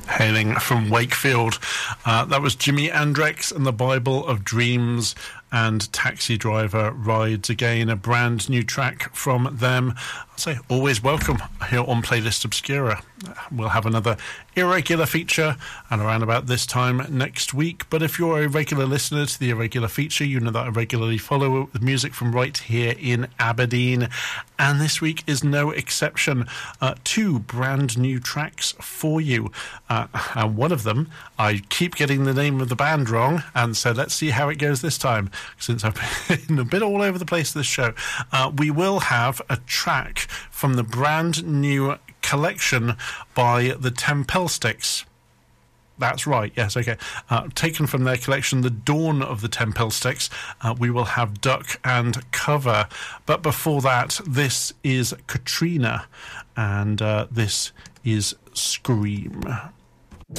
hailing from Wakefield. That was Jimi Hendrix and the Bible of Dreams and Taxi Driver Rides Again, a brand new track from them. I'll say always welcome here on Playlist Obscura. We'll have another irregular feature and around about this time next week. But if you're a regular listener to the irregular feature, you know that I regularly follow the music from right here in Aberdeen. And this week is no exception. Two brand new tracks for you. And one of them, I keep getting the name of the band wrong, and so let's see how it goes this time, since I've been a bit all over the place this show. We will have a track from the brand new collection by the Tempelsticks. That's right, yes, okay. Taken from their collection, The Dawn of the Tempelsticks. We will have Duck and Cover. But before that, this is Katrina, and this is Scream.